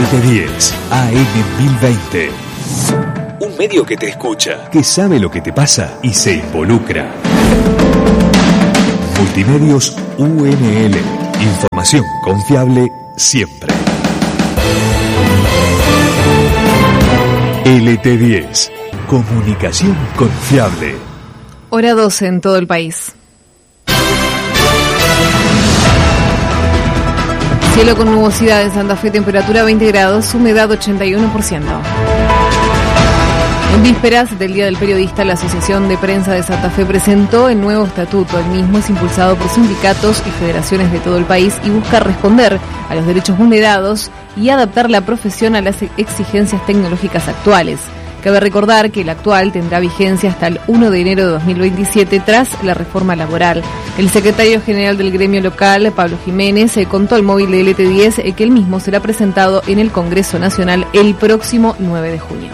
LT10, AM 1020. Un medio que te escucha, que sabe lo que te pasa y se involucra. Multimedios UNL. Información confiable siempre. LT10. Comunicación confiable. Hora 12 en todo el país. Cielo con nubosidad en Santa Fe, temperatura 20 grados, humedad 81%. En vísperas del Día del Periodista, la Asociación de Prensa de Santa Fe presentó el nuevo estatuto. El mismo es impulsado por sindicatos y federaciones de todo el país y busca responder a los derechos vulnerados y adaptar la profesión a las exigencias tecnológicas actuales. Cabe recordar que el actual tendrá vigencia hasta el 1 de enero de 2027 tras la reforma laboral. El secretario general del gremio local, Pablo Jiménez, contó al móvil de LT10 que el mismo será presentado en el Congreso Nacional el próximo 9 de junio.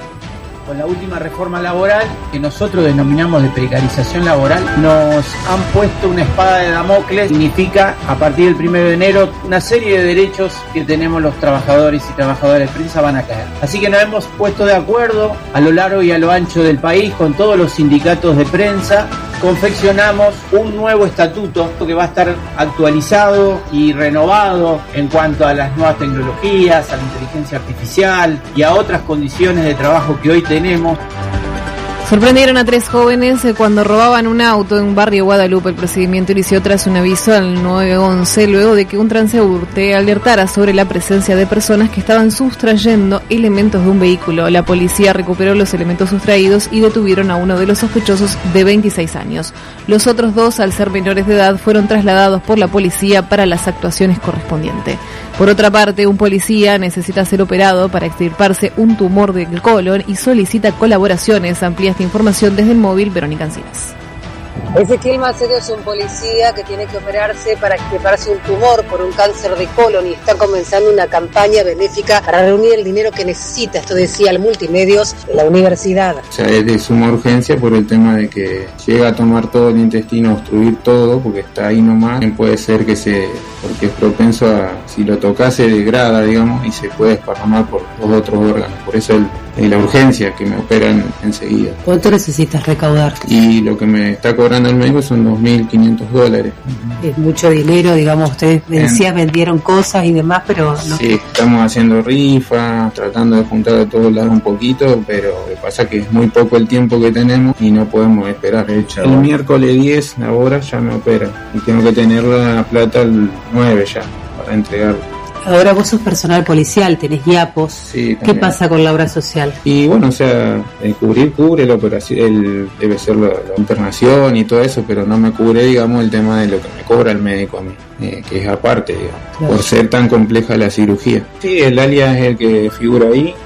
Con la última reforma laboral, que nosotros denominamos de precarización laboral, nos han puesto una espada de Damocles. Significa, a partir del 1 de enero, una serie de derechos que tenemos los trabajadores y trabajadoras de prensa van a caer. Así que nos hemos puesto de acuerdo a lo largo y a lo ancho del país con todos los sindicatos de prensa. Confeccionamos un nuevo estatuto que va a estar actualizado y renovado en cuanto a las nuevas tecnologías, a la inteligencia artificial y a otras condiciones de trabajo que hoy tenemos. Sorprendieron a 3 jóvenes cuando robaban un auto en un barrio Guadalupe. El procedimiento inició tras un aviso al 911 luego de que un transeúnte alertara sobre la presencia de personas que estaban sustrayendo elementos de un vehículo. La policía recuperó los elementos sustraídos y detuvieron a uno de los sospechosos de 26 años. Los otros 2, al ser menores de edad, fueron trasladados por la policía para las actuaciones correspondientes. Por otra parte, un policía necesita ser operado para extirparse un tumor del colon y solicita colaboraciones. Amplía esta información desde el móvil Verónica Encinas. Ezequiel Macedo es un policía que tiene que operarse para extirparse un tumor por un cáncer de colon y está comenzando una campaña benéfica para reunir el dinero que necesita. Esto decía el Multimedios de la universidad. O sea, es de suma urgencia por el tema de que llega a tomar todo el intestino, obstruir todo, porque está ahí nomás. Puede ser porque es propenso a, si lo tocas se degrada, digamos, y se puede desparramar por los otros órganos. Por eso la urgencia que me operan enseguida. ¿Cuánto necesitas recaudar? Y lo que me está cobrando el médico son $2.500. Es mucho dinero, digamos, ustedes decían vendieron cosas y demás, pero no. Sí, estamos haciendo rifas, tratando de juntar de todos lados un poquito, pero lo que pasa es que es muy poco el tiempo que tenemos y no podemos esperar. El miércoles 10 ahora ya me operan y tengo que tener la plata el 9 ya para entregarlo. Ahora vos sos personal policial, tenés guiapos. Sí, ¿qué pasa con la obra social? Y bueno, o sea, el cubre la operación, debe ser la internación y todo eso, pero no me cubre, digamos, el tema de lo que me cobra el médico a mí, que es aparte, digamos, claro, por ser tan compleja la cirugía. Sí, el alias es el que figura ahí,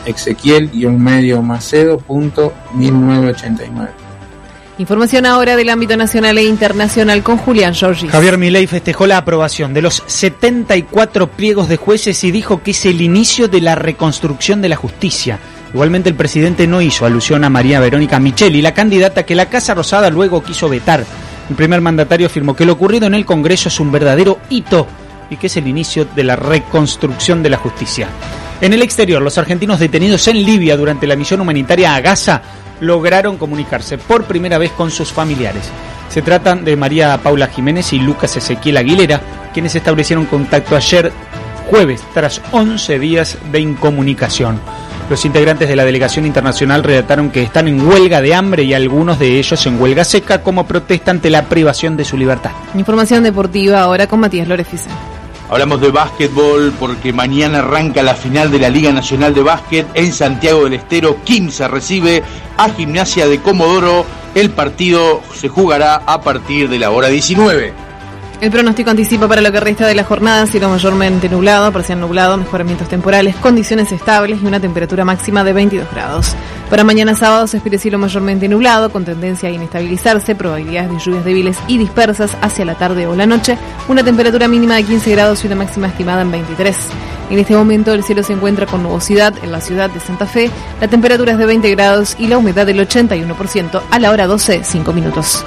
Ezequiel-Macedo.1989. Información ahora del ámbito nacional e internacional con Julián Giorgis. Javier Milei festejó la aprobación de los 74 pliegos de jueces y dijo que es el inicio de la reconstrucción de la justicia. Igualmente el presidente no hizo alusión a María Verónica Micheli, la candidata que la Casa Rosada luego quiso vetar. El primer mandatario afirmó que lo ocurrido en el Congreso es un verdadero hito y que es el inicio de la reconstrucción de la justicia. En el exterior, los argentinos detenidos en Libia durante la misión humanitaria a Gaza lograron comunicarse por primera vez con sus familiares. Se tratan de María Paula Jiménez y Lucas Ezequiel Aguilera, quienes establecieron contacto ayer jueves tras 11 días de incomunicación. Los integrantes de la delegación internacional relataron que están en huelga de hambre y algunos de ellos en huelga seca como protesta ante la privación de su libertad. Información deportiva ahora con Matías Lorefice. Hablamos de básquetbol porque mañana arranca la final de la Liga Nacional de Básquet en Santiago del Estero. Quimsa recibe a Gimnasia de Comodoro. El partido se jugará a partir de la hora 19. El pronóstico anticipa para lo que resta de la jornada cielo mayormente nublado, parcial nublado, mejoramientos temporales, condiciones estables y una temperatura máxima de 22 grados. Para mañana sábado se espera cielo mayormente nublado, con tendencia a inestabilizarse, probabilidades de lluvias débiles y dispersas hacia la tarde o la noche, una temperatura mínima de 15 grados y una máxima estimada en 23. En este momento el cielo se encuentra con nubosidad en la ciudad de Santa Fe, la temperatura es de 20 grados y la humedad del 81% a la hora 12, 5 minutos.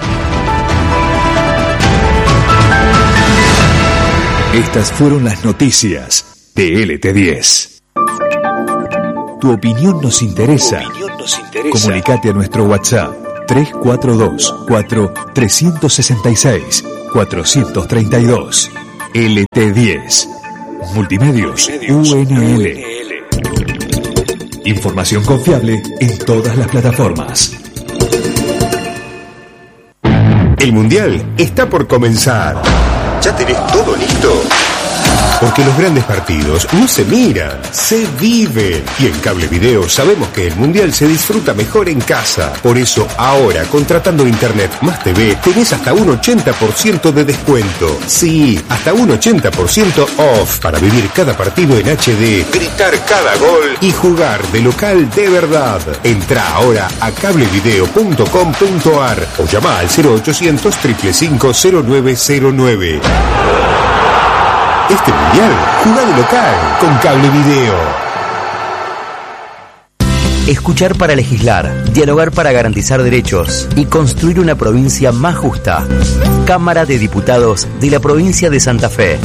Estas fueron las noticias de LT10. Tu opinión nos interesa. Comunicate a nuestro WhatsApp 342-366-432. LT10. Multimedios UNL. Información confiable en todas las plataformas. El Mundial está por comenzar. ¿Ya tenés todo listo? Porque los grandes partidos no se miran, se viven. Y en Cable Video sabemos que el Mundial se disfruta mejor en casa. Por eso ahora, contratando Internet más TV, tenés hasta un 80% de descuento. Sí, hasta un 80% off para vivir cada partido en HD, gritar cada gol y jugar de local de verdad. Entrá ahora a cablevideo.com.ar o llama al 0800 555 0909. Este Mundial, jugá de local con Cable Video. Escuchar para legislar, dialogar para garantizar derechos y construir una provincia más justa. Cámara de Diputados de la provincia de Santa Fe.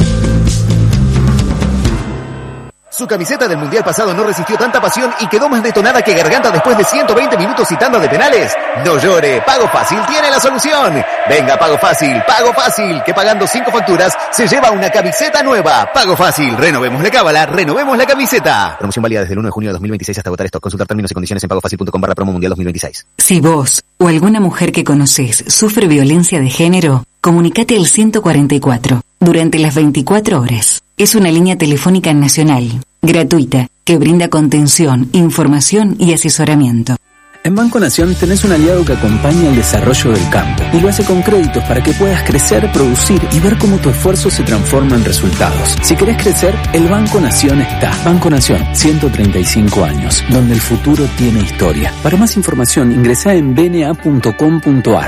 Su camiseta del Mundial pasado no resistió tanta pasión y quedó más detonada que Garganta después de 120 minutos y tanda de penales. No llore, Pago Fácil tiene la solución. Venga, Pago Fácil, que pagando 5 facturas se lleva una camiseta nueva. Pago Fácil, renovemos la cábala, renovemos la camiseta. Promoción válida desde el 1 de junio de 2026 hasta agotar stock. Consultar términos y condiciones en pagofacil.com/promo mundial 2026. Si vos o alguna mujer que conoces sufre violencia de género, comunicate al 144 durante las 24 horas. Es una línea telefónica nacional, gratuita, que brinda contención, información y asesoramiento. En Banco Nación tenés un aliado que acompaña el desarrollo del campo y lo hace con créditos para que puedas crecer, producir y ver cómo tu esfuerzo se transforma en resultados. Si querés crecer, el Banco Nación está. Banco Nación, 135 años, donde el futuro tiene historia. Para más información ingresá en bna.com.ar.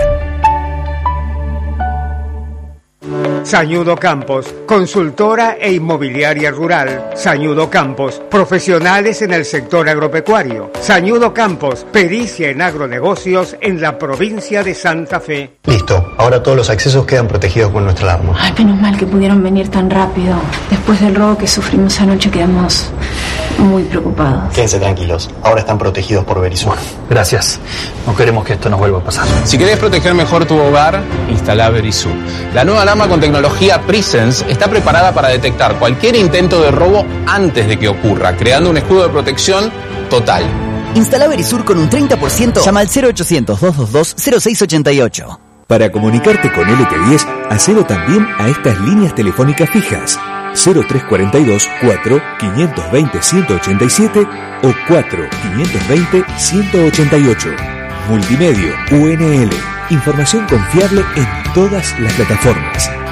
Sañudo Campos, consultora e inmobiliaria rural. Sañudo Campos, profesionales en el sector agropecuario. Sañudo Campos, pericia en agronegocios en la provincia de Santa Fe. Listo, ahora todos los accesos quedan protegidos con nuestra alarma. Ay, menos mal que pudieron venir tan rápido. Después del robo que sufrimos anoche quedamos muy preocupados. Quédense tranquilos, ahora están protegidos por Verisur. Gracias, no queremos que esto nos vuelva a pasar. Si querés proteger mejor tu hogar, instalá Verisur. La nueva alarma con tecnología Presence está preparada para detectar cualquier intento de robo antes de que ocurra, creando un escudo de protección total. Instala Verisur con un 30%. Llama al 0800-222-0688. Para comunicarte con LT10, hacelo también a estas líneas telefónicas fijas. 0342 4 520 187 o 4 520 188. Multimedio UNL. Información confiable en todas las plataformas.